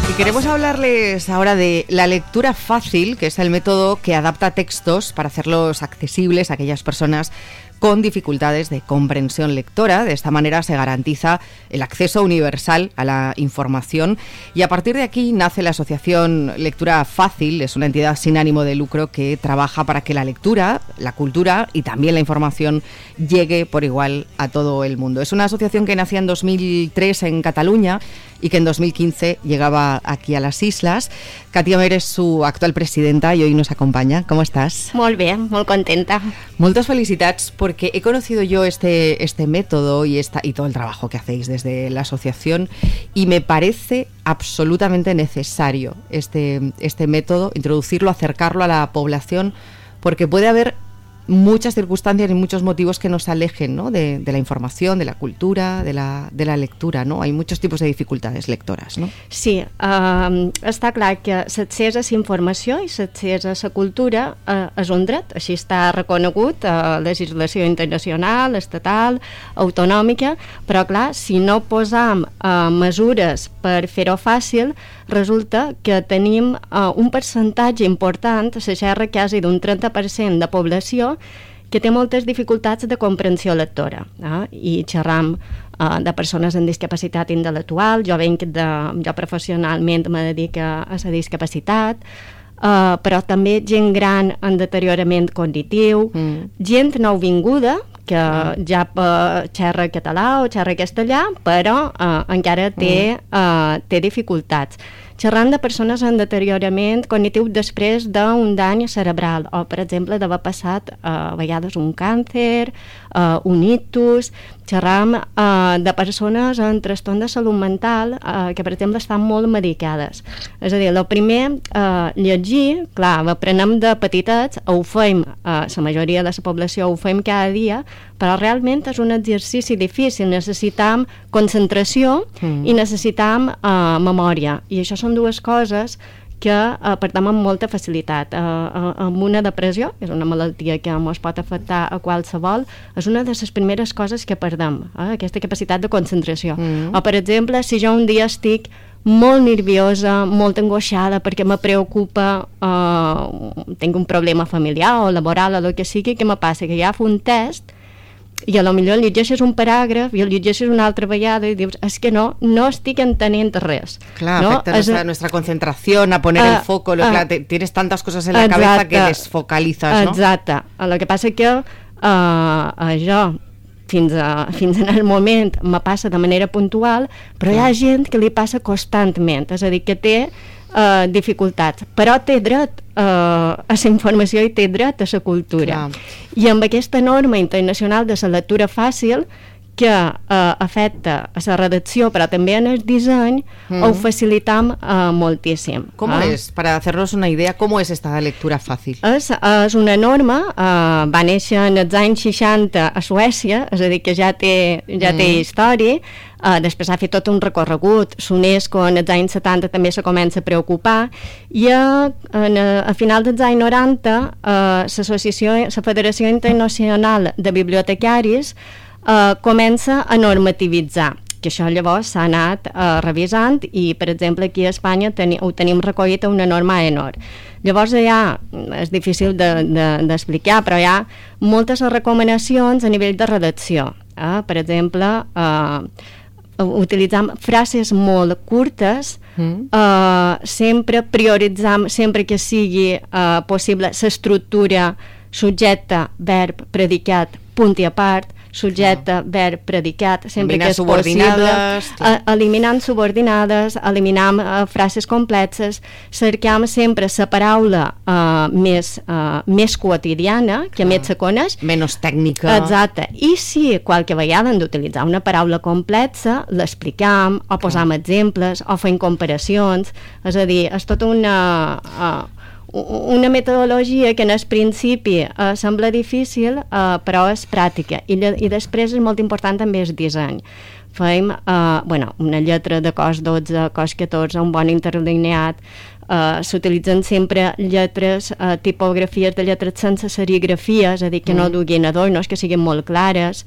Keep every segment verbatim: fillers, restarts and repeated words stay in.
Y queremos hablarles ahora de la lectura fácil, que es el método que adapta textos para hacerlos accesibles a aquellas personas con dificultades de comprensión lectora. De esta manera se garantiza el acceso universal a la información y a partir de aquí nace la Asociación Lectura Fácil. Es una entidad sin ánimo de lucro que trabaja para que la lectura, la cultura y también la información llegue por igual a todo el mundo. Es una asociación que nacía en dos mil tres en Cataluña y que en dos mil quince llegaba aquí a las Islas. Katia Mer és su actual presidenta y hoy nos acompaña. ¿Cómo estás? Molt bé, molt contenta. Muchas felicidades porque he conocido yo este, este método y, esta, y todo el trabajo que hacéis desde la asociación y me parece absolutamente necesario este, este método, introducirlo, acercarlo a la población, porque puede haber muchas circunstancias y muchos motivos que nos alejen, ¿no?, de, de la información, de la cultura, de la, de la lectura, ¿no? Hay muchos tipos de dificultades lectoras, ¿no? Sí, eh, està clar que l'accés a la informació i l'accés a la cultura eh, és un dret, així està reconegut a eh, legislació internacional, estatal, autonòmica, però clar, si no posam eh, mesures per fer-ho fàcil, resulta que tenim eh, un percentatge important, la xerra quasi d'un trenta per cent de població que té moltes dificultats de comprensió lectora, eh? I xerram eh, de persones amb discapacitat intel·lectual. Jo venc de, jo professionalment me dedico a la discapacitat, eh, però també gent gran amb deteriorament cognitiu, mm. gent nouvinguda que mm. ja xerra català o xerra castellà, però eh, encara té, mm. eh, té dificultats. Xerrant de persones en deteriorament cognitiu després d'un dany cerebral o, per exemple, d'haver passat eh, a vegades un càncer, eh, un ictus. Xerram eh, de persones amb trastorn de salut mental eh, que, per exemple, estan molt medicades. És a dir, el primer, eh, llegir, clar, aprenem de petitets, ho fem, eh, la majoria de la població ho fem cada dia, però realment és un exercici difícil. Necessitam concentració mm. i necessitam eh, memòria. I això són dues coses que eh, perdem amb molta facilitat. Eh, eh, amb una depressió, que és una malaltia que ens pot afectar a qualsevol, és una de les primeres coses que perdem, eh, aquesta capacitat de concentració. Mm. O, per exemple, si jo un dia estic molt nerviosa, molt angoixada perquè me preocupa, eh, tinc un problema familiar o laboral o el que sigui, què me passa? Que ja fa un test i a lo millor llegeixes un paràgraf i el llegeixes una altra vegada i dius, és que no, no estic entenent res. Claro, ¿no? afecta nuestra, nuestra concentración, a poner uh, el foco, lo, uh, claro, te, tienes tantas cosas en la exacte, cabeza que desfocalizas, ¿no? Exacte. El que passa que uh, això fins, a, fins en el moment me passa de manera puntual, però hi ha gent que li passa constantment, és a dir, que té uh, dificultats, però té dret uh, a la informació i té dret a la cultura. Clar. I amb aquesta norma internacional de la lectura fàcil que eh, afecta a la redacció però també en el disseny, mm. ho facilitam eh, moltíssim. ¿Cómo eh? es? Para hacernos una idea, ¿cómo es esta lectura fàcil? És, és una norma, eh, va néixer en els anys seixanta a Suècia, és a dir, que ja té, ja mm. té història. Uh, després ha fet tot un recorregut. l'UNESCO en els anys setanta també se comença a preocupar i a, en, a final dels anys noranta uh, l'associació, la Federació Internacional de Bibliotecaris uh, comença a normativitzar, que això llavors s'ha anat uh, revisant i, per exemple, aquí a Espanya teni, ho tenim recollit a una norma A E N O R. Llavors ja és difícil d'explicar, de, de, però hi ha moltes recomanacions a nivell de redacció. Uh, per exemple, uh, utilitzam frases molt curtes, mm. uh, sempre prioritzam, sempre que sigui uh, possible, l'estructura subjecte, verb, predicat, punt i a part, subjecte, ah. verb, predicat, sempre Eliminar que és possible, uh, eliminant subordinades, eliminant uh, frases complexes, cercam sempre la paraula uh, més, uh, més quotidiana, que ah. més se coneix. Menys tècnica. Exacte. I si qualque vegada hem d'utilitzar una paraula complexa, l'explicam, o posam ah. exemples, o fem comparacions, és a dir, és tota una... Uh, una metodologia que en el principi eh, sembla difícil, eh, però és pràctica i, i després és molt important també el disseny. Fem eh, bueno, una lletra de cos dotze, cos catorze, un bon interlineat, eh, s'utilitzen sempre lletres, eh, tipografies de lletres sense serigrafia, és a dir, que mm. no duguin adornos, que siguin molt clares.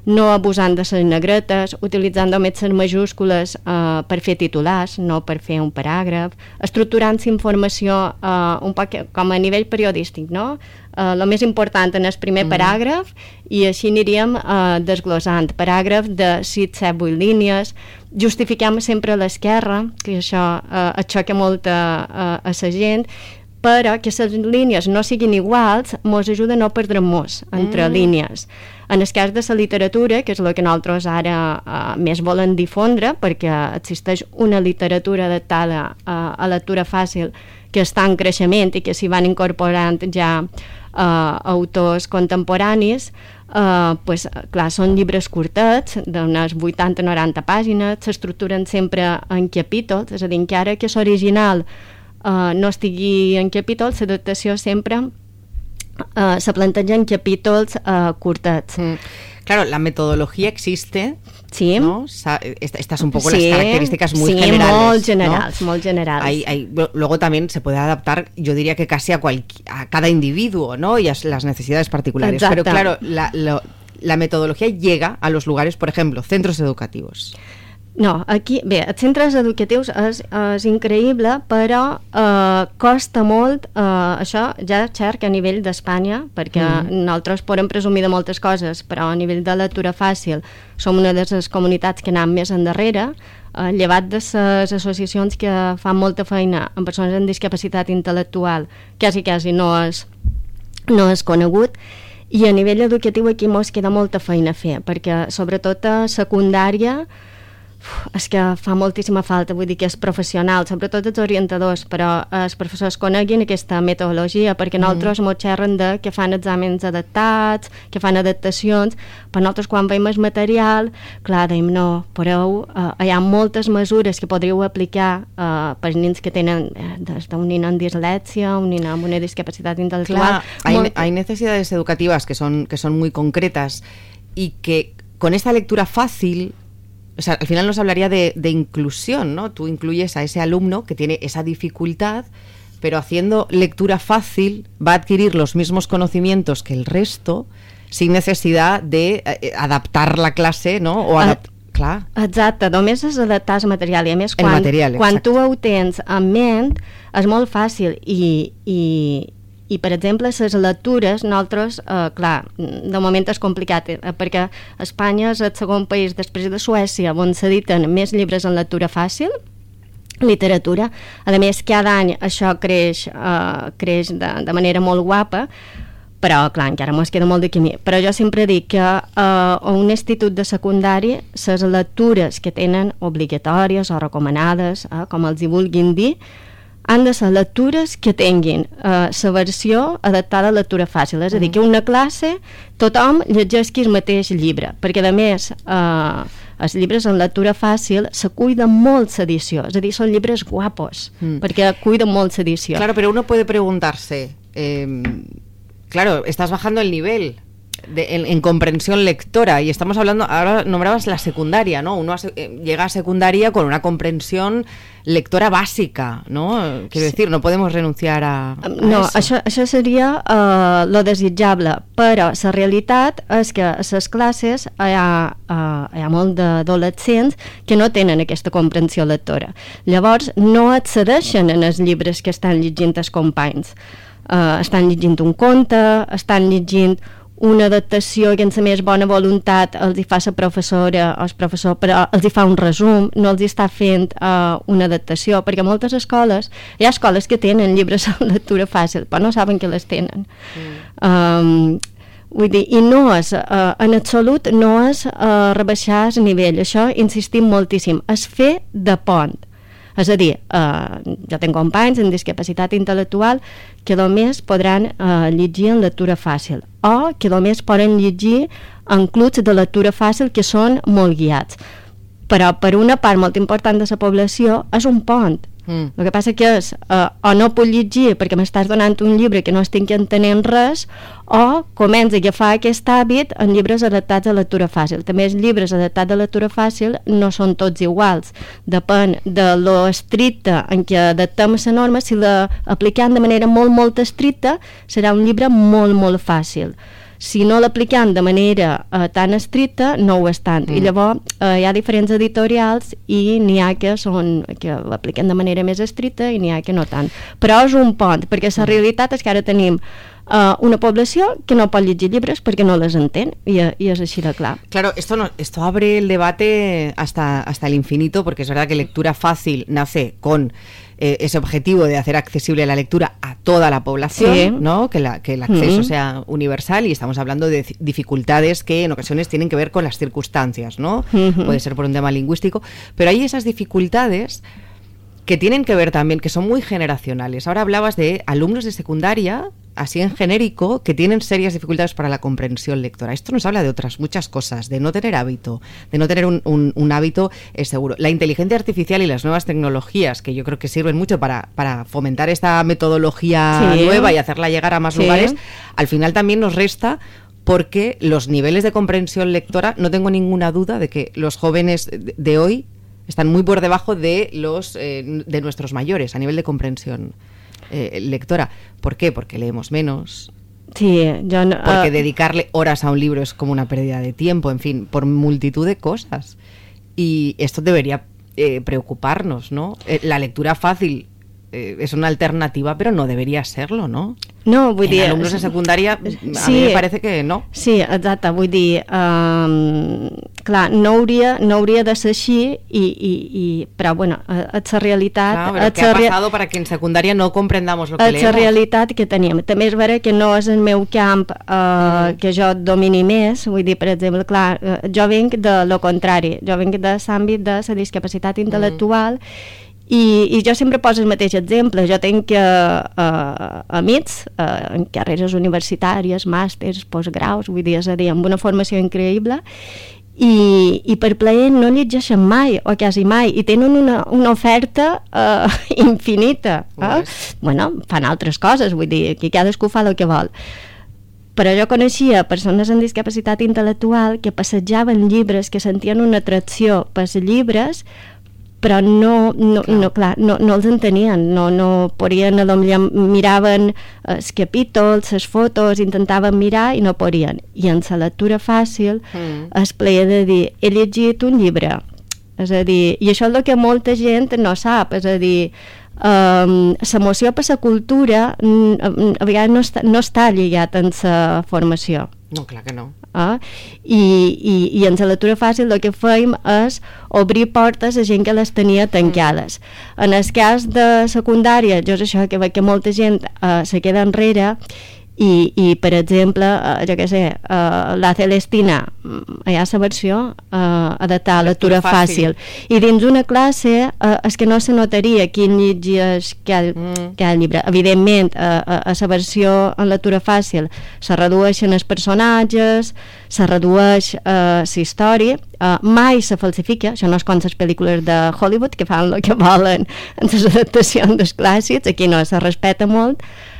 no abusant de les negretes, utilitzant només les majúscules eh, per fer titulars, no per fer un paràgraf, estructurant la informació eh, un poc com a nivell periodístic, no? El uh, més important en el primer mm. paràgraf, i així aniríem uh, desglossant paràgraf de sis, set, vuit línies. Justifiquem sempre a l'esquerra, que això uh, et xoca molt a, a, a la gent, però que les línies no siguin iguals mos ajuda a no perdre-nos entre mm. línies. En el cas de la literatura, que és el que nosaltres ara uh, més volen difondre, perquè existeix una literatura adaptada uh, a lectura fàcil que està en creixement i que s'hi van incorporant ja uh, autors contemporanis, uh, pues, clar, són llibres curtets, d'unes vuitanta a noranta pàgines, s'estructuren sempre en capítols, és a dir, que ara que és original uh, no estigui en capítols, l'adaptació sempre uh, se planteja en capítols uh, curtets. Mm. Claro, la metodología existe, sí. ¿no? Estas son un poco sí. las características muy sí, generales. Muy generales, ¿no? muy generales. Hay, hay, luego también se puede adaptar, yo diría que casi a, cual, a cada individuo, ¿no? Y a las necesidades particulares. Exacte. Pero claro, la, la, la metodología llega a los lugares, por ejemplo, centros educativos. No, aquí, bé, els centres educatius és, és increïble, però eh, costa molt, eh, això ja és cert que a nivell d'Espanya, perquè mm. nosaltres podem presumir de moltes coses, però a nivell de lectura fàcil som una de les comunitats que anem més endarrere, eh, llevat de les associacions que fan molta feina amb persones amb discapacitat intel·lectual, quasi, quasi no és, no és conegut, i a nivell educatiu aquí mos queda molta feina a fer, perquè sobretot a secundària és que fa moltíssima falta, vull dir que els professionals, sobretot els orientadors, però els professors coneguin aquesta metodologia, perquè nosaltres mm. mos xerren de que fan exàmens adaptats, que fan adaptacions, però nosaltres quan veiem el material, clar, deim no, però uh, hi ha moltes mesures que podríeu aplicar uh, per nens que tenen eh, des d'un nen amb dislèxia, un nen amb una discapacitat intel·lectual. Clar, hay, molt... hay necesidades educativas que son, que son muy concretas y que con esta lectura fácil, o sea, al final nos hablaría de, de inclusión, ¿no? Tú incluyes a ese alumno que tiene esa dificultad, pero haciendo lectura fácil va a adquirir los mismos conocimientos que el resto sin necesidad de eh, adaptar la clase, ¿no? O adap- ah, clar. Exacte, només és adaptar el material, i a més el quan, material, quan tu ho tens en ment és molt fàcil i... i I, per exemple, les lectures, nosaltres, eh, clar, de moment és complicat, eh, perquè Espanya és el segon país després de Suècia on s'editen més llibres en lectura fàcil, literatura. A més, cada any això creix, eh, creix de, de manera molt guapa, però, clar, encara mos queda molt de camí. Però jo sempre dic que eh, a un institut de secundari, les lectures que tenen obligatòries o recomanades, eh, com els hi vulguin dir, han de ser lectures que tinguin la eh, versió adaptada a lectura fàcil, és a dir, que una classe tothom llegeixi el mateix llibre, perquè a més eh, els llibres en lectura fàcil se cuida molt l'edició, és a dir, són llibres guapos, mm. perquè cuiden molt l'edició. Claro, pero uno puede preguntarse, eh, claro, estás bajando el nivel De, en, en comprensión lectora, y estamos hablando, ahora nombrabas la secundaria, ¿no? Uno a, eh, llega a secundaria con una comprensión lectora bàsica, ¿no? Quiero decir, no podemos renunciar a, a no, eso. Això, això seria uh, lo desitjable, però la realitat és que a les classes hi ha, uh, hi ha molt d'adolescents que no tenen aquesta comprensió lectora. Llavors, no accedeixen en els llibres que estan llegint els companys. Uh, estan llegint un conte, estan llegint una adaptació que en la més bona voluntat els hi fa la professora o el professor, però els hi fa un resum, no els hi està fent uh, una adaptació, perquè moltes escoles, hi ha escoles que tenen llibres de lectura fàcil, però no saben que les tenen. Mm. Um, vull dir, i no és, uh, en absolut no és uh, rebaixar el nivell, això insistim moltíssim, és fer de pont. És a dir, eh, jo tinc companys amb discapacitat intel·lectual que només podran eh, llegir en lectura fàcil o que només poden llegir en clubs de lectura fàcil que són molt guiats. Però per una part molt important de la població és un pont. Mm. El que passa que és eh, o no puc llegir perquè m'estàs donant un llibre que no estic entenent res, o comença a agafar aquest hàbit en llibres adaptats a lectura fàcil. També els llibres adaptats a lectura fàcil no són tots iguals, depèn de lo estricte en què adaptem la norma. Si l'apliquem de manera molt molt estricta serà un llibre molt molt fàcil. si no l'apliquem de manera uh, tan estricta, no ho estan. Mm. I llavors uh, hi ha diferents editorials i n'hi ha que, són, que l'apliquen de manera més estricta i n'hi ha que no tant. Però és un pont, perquè la realitat és que ara tenim Uh, una població que no pot llegir llibres perquè no les entén, y, y es así de clar. Claro, esto, no, esto abre el debate hasta, hasta el infinito, porque es verdad que lectura fácil nace con eh, ese objetivo de hacer accesible la lectura a toda la población, sí. ¿no? Que, la, que el acceso uh-huh. sea universal, y estamos hablando de dificultades que en ocasiones tienen que ver con las circunstancias, ¿no? Uh-huh. Puede ser por un tema lingüístico, pero hay esas dificultades que tienen que ver también, que son muy generacionales. Ahora hablabas de alumnos de secundaria, así en genérico, que tienen serias dificultades para la comprensión lectora. Esto nos habla de otras muchas cosas, de no tener hábito, de no tener un, un, un hábito eh, seguro. La inteligencia artificial y las nuevas tecnologías, que yo creo que sirven mucho para, para fomentar esta metodología sí. nueva y hacerla llegar a más sí. lugares, al final también nos resta, porque los niveles de comprensión lectora, no tengo ninguna duda de que los jóvenes de hoy están muy por debajo de los eh, de nuestros mayores a nivel de comprensión eh, lectora. ¿Por qué? Porque leemos menos. Sí, yo no, porque uh, dedicarle horas a un libro es como una pérdida de tiempo, en fin, por multitud de cosas. Y esto debería eh, preocuparnos, ¿no? Eh, la lectura fácil eh, és una alternativa, però no deberia ser-lo, no? No, vull en dir... alumnos de secundària, a sí, mi me parece que no. Sí, exacte, vull dir, um, clar, no hauria, no hauria de ser així, i, i, i, però, bueno, és la realitat... Clar, però què ha passat para que en secundària no comprendamos lo que leemos? És la realitat que tenim. També és vera que no és el meu camp uh, mm. que jo domini més, vull dir, per exemple, clar, jo vinc de lo contrari, jo vinc de l'àmbit de la discapacitat intel·lectual, mm. I, i jo sempre poso el mateix exemple. Jo tinc uh, uh, amics uh, en carreres universitàries, màsters, postgraus, vull dir, és a dir, amb una formació increïble, i, i per plaer no llegeixen mai, o quasi mai, i tenen una, una oferta uh, infinita. Eh? Bueno, fan altres coses, vull dir, que cadascú fa el que vol. Però jo coneixia persones amb discapacitat intel·lectual que passejaven llibres, que sentien una atracció pels llibres, però no, no, clar. no, clar, no, no els entenien, no, no podien, miraven els capítols, les fotos, intentaven mirar i no podien. I en la lectura fàcil mm. es plaer de dir, he llegit un llibre. És a dir, i això és el que molta gent no sap, és a dir, um, l'emoció per la cultura a vegades no està, no està lligat en la formació. No, clar que no. Eh? I, i, i en la lectura fàcil el que fèiem és obrir portes a gent que les tenia tancades. Mm. En el cas de secundària, jo és això que veig que molta gent uh, se queda enrere, i, i per exemple, uh, jo què sé, uh, la Celestina, hi ha la versió uh, adaptada a lectura fàcil. fàcil, i dins una classe uh, és que no se notaria quin llegeix cada, mm. cada llibre. Evidentment, uh, a, a la versió en lectura fàcil se redueixen els personatges, se redueix uh, la història, uh, mai se falsifica, això no és com les pel·lícules de Hollywood que fan el que volen en les adaptacions dels clàssics, aquí no, se respecta molt.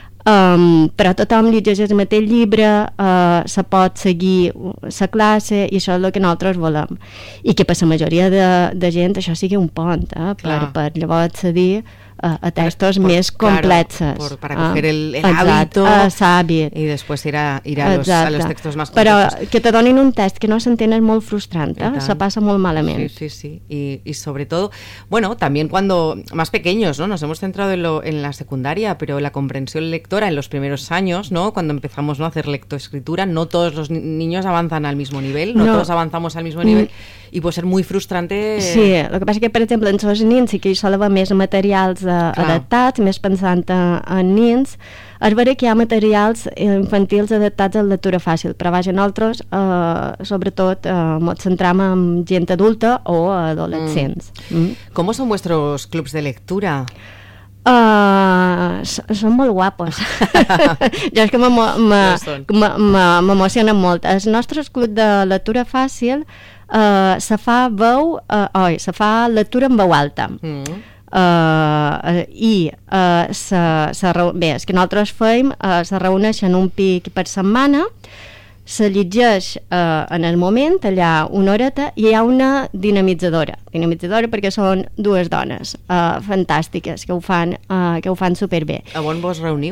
Um, però tothom llegeix el mateix llibre, uh, se pot seguir la classe, i això és el que nosaltres volem, i que per la majoria de, de gent això sigui un pont, eh, per, per llavors accedir a, a textos por, més complexes, claro, por, para coger el, el hábito y después ir a, ir a, los, a los textos más complejos. Però que te donin un text que no s'entén és molt frustrant, eh? Se passa molt malament. Sí, sí, sí, y, y sobre todo, bueno, también cuando más pequeños, ¿no? Nos hemos centrado en, lo, en la secundaria, pero la comprensión lectora en los primeros años, ¿no? Cuando empezamos, ¿no?, a hacer lectoescritura, no todos los niños avanzan al mismo nivel, no, no. todos avanzamos al mismo nivel, mm. i puede ser muy frustrante. Sí, el que passa que, per exemple, en els nins sí que hi sol haver més materials uh, adaptats, més pensant en, en nins. És vera que hi ha materials infantils adaptats a la lectura fàcil, però vaja, nosaltres eh, sobretot eh, ens centram en gent adulta o adolescents. Mm. Mm. ¿Cómo son vuestros clubs de lectura? Uh, són molt guapos. Jo és que m'emocionen molt. Els nostres clubs de lectura fàcil uh, se fa veu, uh, oi, se fa lectura en veu alta. Mm. Uh, i uh, se, se reu... bé, és que nosaltres feim uh, se reuneixen un pic per setmana, se llegeix uh, en el moment allà una horeta, i hi ha una dinamitzadora dinamitzadora perquè són dues dones uh, fantàstiques que ho fan, uh, que ho fan superbé. A on vos reuniu?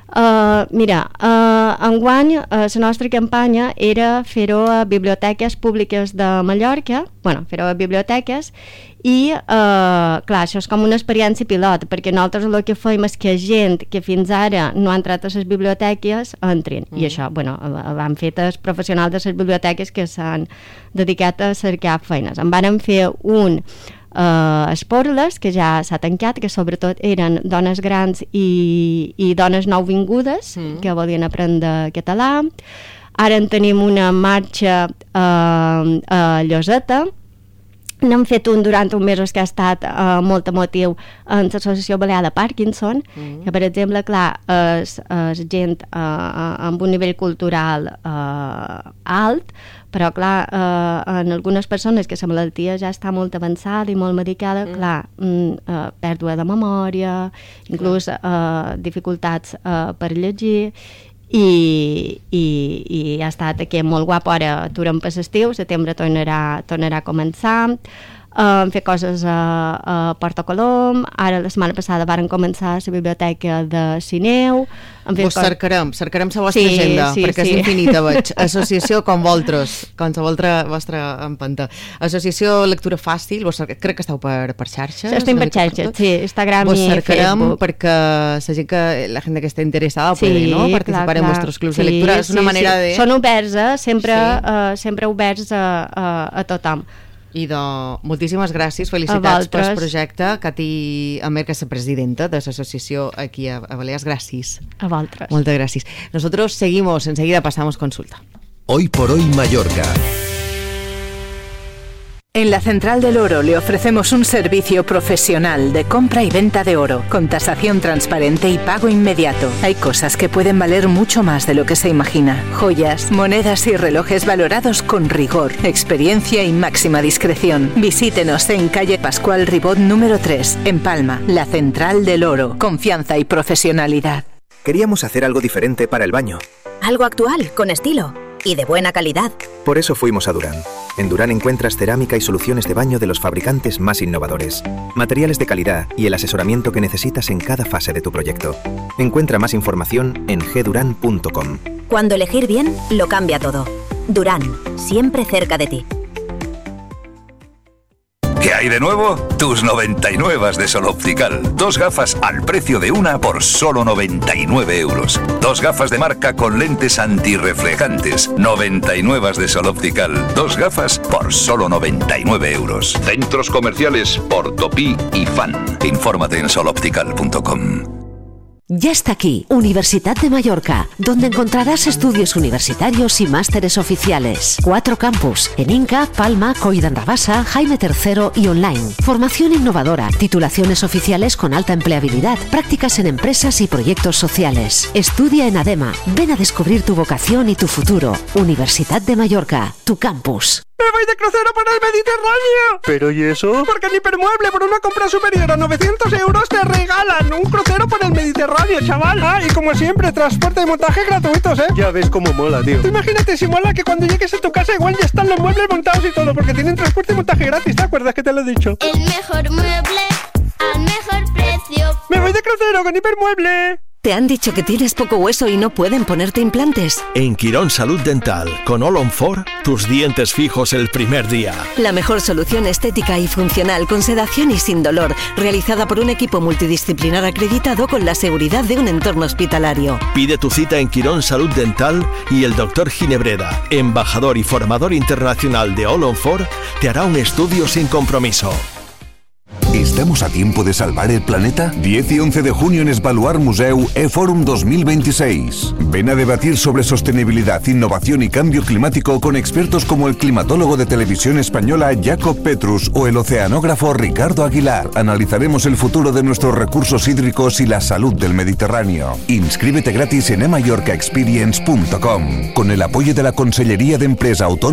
Uh, mira, uh, enguany uh, la nostra campanya era fer-ho a biblioteques públiques de Mallorca, bueno, fer-ho a biblioteques, i, uh, clar, això és com una experiència pilot, perquè nosaltres el que fèiem és que gent que fins ara no ha entrat a les biblioteques entrin, mm. i això, bueno, l'han fet els professionals de les biblioteques que s'han dedicat a cercar feines. En vàrem fer un Uh, Esporles, que ja s'ha tancat, que sobretot eren dones grans i, i dones nouvingudes mm. que volien aprendre català. Ara en tenim una marxa uh, a Lloseta. N'hem fet un durant un mesos que ha estat uh, molt emotiu en l'Associació Balear de Parkinson, mm. que per exemple, clar, és, és gent uh, amb un nivell cultural uh, alt, però clar, eh, en algunes persones que la malaltia ja està molt avançada i molt medicada, mm. clar, mm, eh, pèrdua de memòria, inclús eh, dificultats eh, per llegir, i, i, i ha estat aquí molt guapo. Ara aturem per l'estiu, setembre tornarà, tornarà a començar. Uh, hem fet coses a, a Porto Colom, ara la setmana passada varen començar a la biblioteca de Sineu. Vos cos... cercarem, cercarem la vostra sí, agenda, sí, perquè sí. És infinita, veig. Associació com vosaltres, com la vostra, vostra empenta. Associació Lectura Fàcil, vos cerca... crec que esteu per, per xarxes. Estem per xarxes, sí, Instagram vos i Facebook. Vos cercarem perquè la gent que, la gent que està interessada sí, pugui, no? participar clar, en vostres clubs sí, de lectura. És una sí, manera sí. de... Són oberts, eh? sempre, sí. uh, sempre oberts a, a, a tothom. I de moltíssimes gràcies, felicitats pel projecte. Cati Amer, que és la presidenta de l'associació aquí a, a Balears, gràcies. A vosaltres. Moltes gràcies. Nosotros seguimos, enseguida pasamos consulta. Hoy por hoy Mallorca. En la Central del Oro le ofrecemos un servicio profesional de compra y venta de oro, con tasación transparente y pago inmediato. Hay cosas que pueden valer mucho más de lo que se imagina. Joyas, monedas y relojes valorados con rigor, experiencia y máxima discreción. Visítenos en calle Pascual Ribot número tres, en Palma. La Central del Oro. Confianza y profesionalidad. Queríamos hacer algo diferente para el baño. Algo actual, con estilo y de buena calidad. Por eso fuimos a Durán. En Durán encuentras cerámica y soluciones de baño de los fabricantes más innovadores, materiales de calidad y el asesoramiento que necesitas en cada fase de tu proyecto. Encuentra más información en g duran punto com. Cuando elegir bien, lo cambia todo. Durán, siempre cerca de ti. ¿Qué hay de nuevo? Tus noventa y nueve de Sol Optical. Dos gafas al precio de una por solo noventa y nueve euros. Dos gafas de marca con lentes antirreflejantes. noventa y nueve de Sol Optical. Dos gafas por solo noventa y nueve euros. Centros comerciales Portopí y Fan. Infórmate en sol optical punto com. Ya está aquí, Universidad de Mallorca, donde encontrarás estudios universitarios y másteres oficiales. Cuatro campus, en Inca, Palma, Coll d'Arrabassa, Jaime tercero y online. Formación innovadora, titulaciones oficiales con alta empleabilidad, prácticas en empresas y proyectos sociales. Estudia en ADEMA, ven a descubrir tu vocación y tu futuro. Universidad de Mallorca, tu campus. ¡Me voy de crucero por el Mediterráneo! ¿Pero y eso? Porque en Hipermueble, por una compra superior a novecientos euros, te regalan un crucero por el Mediterráneo, chaval. Ah, y como siempre, transporte y montaje gratuitos, ¿eh? Ya ves cómo mola, tío. Tú imagínate si mola que cuando llegues a tu casa igual ya están los muebles montados y todo, porque tienen transporte y montaje gratis, ¿te acuerdas que te lo he dicho? El mejor mueble al mejor precio. ¡Me voy de crucero con Hipermueble! ¿Te han dicho que tienes poco hueso y no pueden ponerte implantes? En Quirón Salud Dental, con All on Four, tus dientes fijos el primer día. La mejor solución estética y funcional, con sedación y sin dolor, realizada por un equipo multidisciplinar acreditado con la seguridad de un entorno hospitalario. Pide tu cita en Quirón Salud Dental y el doctor Ginebreda, embajador y formador internacional de All on Four, te hará un estudio sin compromiso. ¿Estamos a tiempo de salvar el planeta? diez y once de junio en Esbaluar Museu eForum dos mil veintiséis. Ven a debatir sobre sostenibilidad, innovación y cambio climático con expertos como el climatólogo de Televisión Española Jacob Petrus o el oceanógrafo Ricardo Aguilar. Analizaremos el futuro de nuestros recursos hídricos y la salud del Mediterráneo. Inscríbete gratis en e mallorca experience punto com con el apoyo de la Conselleria d'Empresa Autònoma